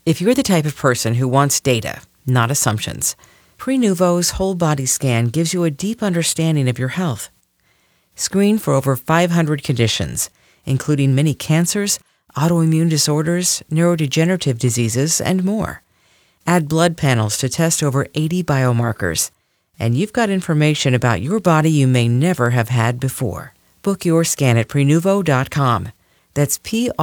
If you're the type of person who wants data, not assumptions, Prenuvo's whole body scan gives you a deep understanding of your health. Screen for over 500 conditions, including many cancers, autoimmune disorders, neurodegenerative diseases, and more. Add blood panels to test over 80 biomarkers, and you've got information about your body you may never have had before. Book your scan at Prenuvo.com. That's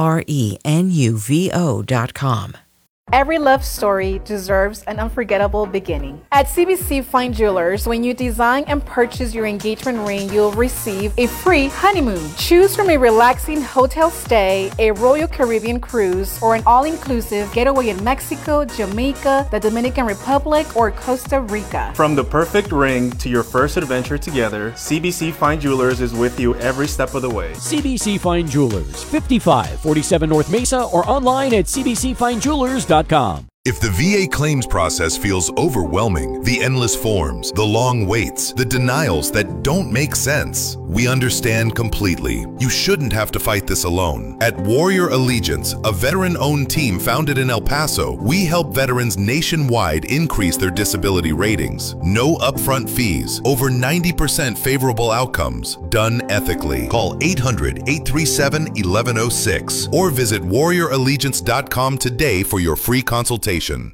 Prenuvo.com. Every love story deserves an unforgettable beginning. At CBC Fine Jewelers, when you design and purchase your engagement ring, you'll receive a free honeymoon. Choose from a relaxing hotel stay, a Royal Caribbean cruise, or an all-inclusive getaway in Mexico, Jamaica, the Dominican Republic, or Costa Rica. From the perfect ring to your first adventure together, CBC Fine Jewelers is with you every step of the way. CBC Fine Jewelers, 5547 North Mesa, or online at cbcfinejewelers.com. If the VA claims process feels overwhelming, the endless forms, the long waits, the denials that don't make sense, we understand completely. You shouldn't have to fight this alone. At Warrior Allegiance, a veteran-owned team founded in El Paso, we help veterans nationwide increase their disability ratings. No upfront fees, over 90% favorable outcomes, done ethically. Call 800-837-1106 or visit warriorallegiance.com today for your free consultation.